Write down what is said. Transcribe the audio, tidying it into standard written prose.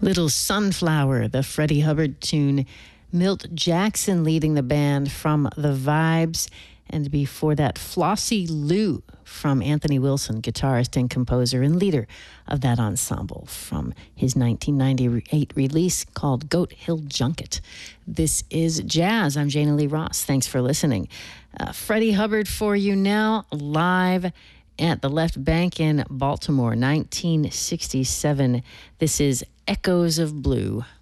Little Sunflower, the Freddie Hubbard tune. Milt Jackson leading the band from The Vibes. And before that, Flossie Lou from Anthony Wilson, guitarist and composer and leader of that ensemble from his 1998 release called Goat Hill Junket. This is Jazz. I'm Jana Lee Ross. Thanks for listening. Freddie Hubbard for you now, live at the Left Bank in Baltimore, 1967. This is Echoes of Blue.